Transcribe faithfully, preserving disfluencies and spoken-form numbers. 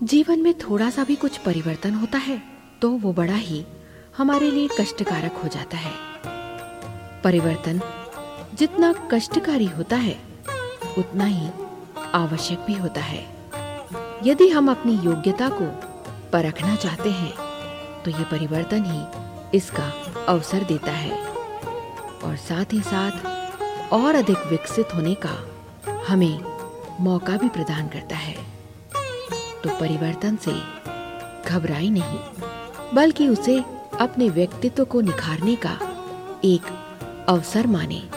जीवन में थोड़ा सा भी कुछ परिवर्तन होता है तो वो बड़ा ही हमारे लिए कष्टकारक हो जाता है। परिवर्तन जितना कष्टकारी होता है उतना ही आवश्यक भी होता है। यदि हम अपनी योग्यता को परखना चाहते हैं तो ये परिवर्तन ही इसका अवसर देता है और साथ ही साथ और अधिक विकसित होने का हमें मौका भी प्रदान करता है। तो परिवर्तन से घबराई नहीं, बल्कि उसे अपने व्यक्तित्व को निखारने का एक अवसर माने।